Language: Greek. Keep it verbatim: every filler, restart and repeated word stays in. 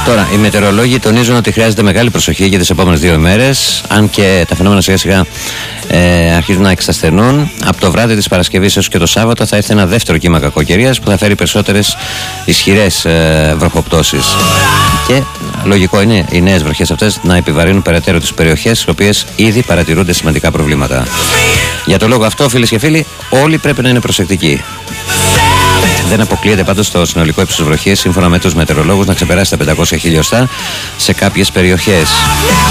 Τώρα, οι μετεωρολόγοι τονίζουν ότι χρειάζεται μεγάλη προσοχή για τις επόμενες δύο ημέρες, αν και τα φαινόμενα σιγά σιγά ε, αρχίζουν να εξασθενούν. Από το βράδυ της Παρασκευής έως και το Σάββατο θα έρθει ένα δεύτερο κύμα κακοκαιρίας που θα φέρει περισσότερες ισχυρές ε, βροχοπτώσεις. Και λογικό είναι οι νέες βροχές αυτές να επιβαρύνουν περαιτέρω τις περιοχές στις οποίες ήδη παρατηρούνται σημαντικά προβλήματα. Για το λόγο αυτό, φίλες και φίλοι, όλοι πρέπει να είναι προσεκτικοί. Δεν αποκλείεται πάντως το συνολικό ύψος βροχής, σύμφωνα με τους μετεωρολόγους, να ξεπεράσει τα πεντακόσια χιλιοστά σε κάποιες περιοχές.